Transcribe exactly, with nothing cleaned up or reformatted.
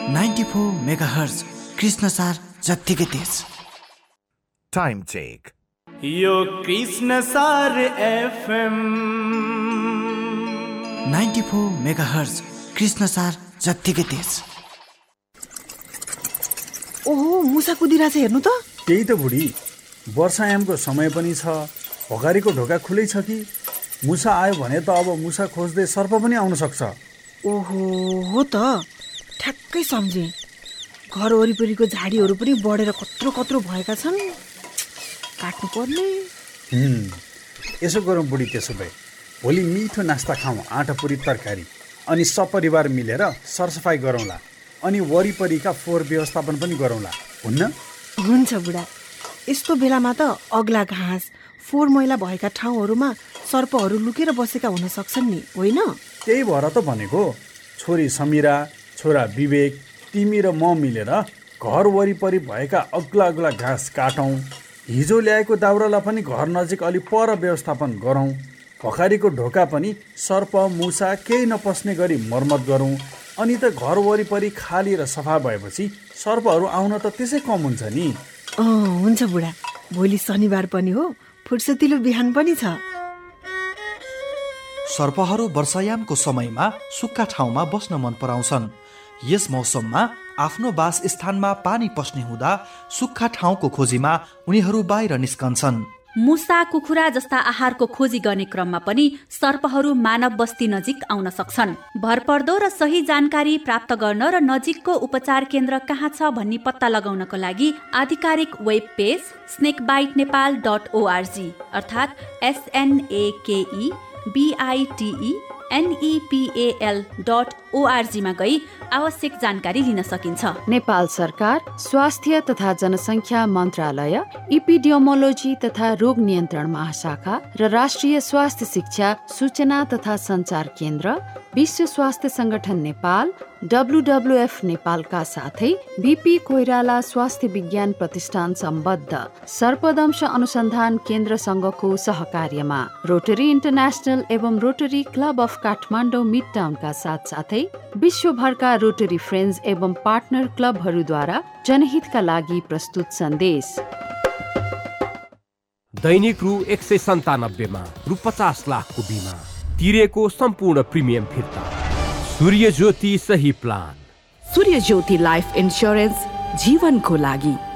Ninety four megahertz Krishnasar जत्तिकै तेज। Time check. यो Krishnasar FM ninety four megahertz Krishnasar जत्तिकै तेज। ओहो, मुसा कुदिरहेछ हेर्नु त। त्यही त बुढी, वर्षायामको समय पनि छ, भोकारीको ढोका खुलै छ कि मुसा आयो भने त अब मुसा खोज्दै सर्प पनि आउन सक्छ। ओहो, हो त, ठ्याक्कै सम्झे। घर वरिपरिको झाडीहरू पनि बढेर कत्रो कत्रो भएका छन्, काट्नु पर्ने। यसो गरौँ बुढी, त्यसो भए भोलि मिठो नास्ता खाउँ, आँटा पुरी तरकारी, अनि सपरिवार मिलेर सरसफाइ गरौँला, अनि वरिपरिका फोहोर व्यवस्थापन पनि गरौँला, हुन्न? हुन्छ बुढा। यस्तो बेलामा त अग्ला घाँस फोहोर मैला भएका ठाउँहरूमा सर्पहरू लुकेर बसेका हुन सक्छन् नि, होइन? त्यही भएर त भनेको, छोरी समीरा, छोरा विवेक, तिमी र म मिलेर घर वरिपरि भएका अग्ला अग्ला घाँस काटौँ, हिजो ल्याएको दाउरालाई पनि घर नजिक अलि पर व्यवस्थापन गरौँ, भोकारीको ढोका पनि सर्प मुसा केही नपस्ने गरी मर्मत गरौँ, अनि त घर वरिपरि खाली र सफा भएपछि सर्पहरू आउन त त्यसै कम हुन्छ नि। अँ, हुन्छ बुढा। भोलि शनिबार पनि हो, फुर्सतिलो बिहान पनि छ। सर्पहरू वर्षायामको समयमा सुक्खा ठाउँमा बस्न मन पराउँछन्। यस मौसममा आफ्नो बास स्थानमा पानी पस्ने हुँदा सुक्खा ठाउँको खोजीमा उनीहरू बाहिर निस्कन्छन्। मुसा, कुखुरा जस्ता आहारको खोजी गर्ने क्रममा पनि सर्पहरू मानव बस्ती नजिक आउन सक्छन्। भरपर्दो र सही जानकारी प्राप्त गर्न र नजिकको उपचार केन्द्र कहाँ छ भन्ने पत्ता लगाउनको लागि आधिकारिक web page snake bite Nepal dot ORG अर्थात् एसएनएकेई बिआइटिई एनइपिएल डट ओआरजीमा गई आवश्यक जानकारी लिन सकिन्छ। नेपाल सरकार, स्वास्थ्य तथा जनसङ्ख्या मन्त्रालय, इपिडियोमोलोजी तथा रोग नियन्त्रण महाशाखा र राष्ट्रिय स्वास्थ्य शिक्षा सूचना तथा सञ्चार केन्द्र, विश्व स्वास्थ्य संगठन नेपाल, डब्लुडब्लुएफ नेपालका साथै बीपी कोइराला स्वास्थ्य विज्ञान प्रतिष्ठान सम्बद्ध सर्पदंश अनुसन्धान केन्द्रसँगको सहकार्यमा रोटरी इन्टरनेसनल एवं rotary club of Kathmandu mid टाउनका साथसाथै विश्वभरका रोटरी फ्रेन्ड्स एवं पार्टनर क्लबहरूद्वारा जनहितका लागि प्रस्तुत सन्देश। दैनिक रु एक सय सन्तानब्बेमा रु पचास लाखको बिमा तिरेको सम्पूर्ण प्रिमियम फिर्ता। सूर्य ज्योति सही प्लान। सूर्य ज्योति लाइफ इन्स्योरेन्स, जीवनको लागि।